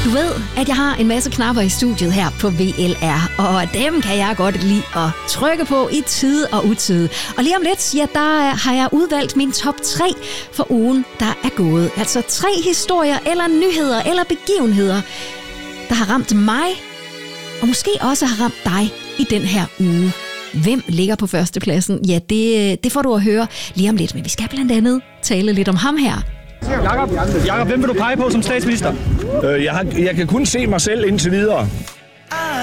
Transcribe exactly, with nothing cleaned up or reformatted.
Du ved, at jeg har en masse knapper i studiet her på V L R, og dem kan jeg godt lide at trykke på i tide og utide. Og lige om lidt, ja, der har jeg udvalgt min top tre for ugen, der er gået. Altså tre historier eller nyheder eller begivenheder, der har ramt mig, og måske også har ramt dig i den her uge. Hvem ligger på førstepladsen? Ja, det, det får du at høre lige om lidt, men vi skal blandt andet tale lidt om ham her. Jakob, Jakob, hvem vil du pege på som statsminister? Øh, jeg, har, jeg kan kun se mig selv indtil videre.